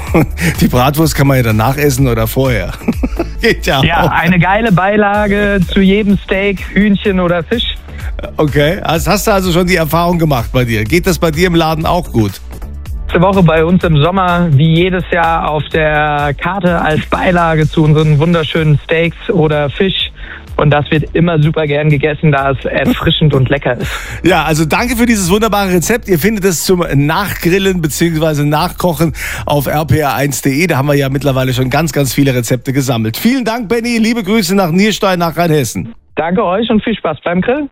Die Bratwurst kann man ja danach essen oder vorher. Geht ja Ja, auch. eine geile Beilage zu jedem Steak, Hühnchen oder Fisch. Okay, hast du also schon die Erfahrung gemacht bei dir? Geht das bei dir im Laden auch gut? Letzte Woche bei uns im Sommer, wie jedes Jahr, auf der Karte als Beilage zu unseren wunderschönen Steaks oder Fisch. Und das wird immer super gern gegessen, da es erfrischend und lecker ist. Ja, also danke für dieses wunderbare Rezept. Ihr findet es zum Nachgrillen bzw. Nachkochen auf rpr1.de. Da haben wir ja mittlerweile schon ganz, ganz viele Rezepte gesammelt. Vielen Dank, Benny. Liebe Grüße nach Nierstein, nach Rheinhessen. Danke euch und viel Spaß beim Grillen.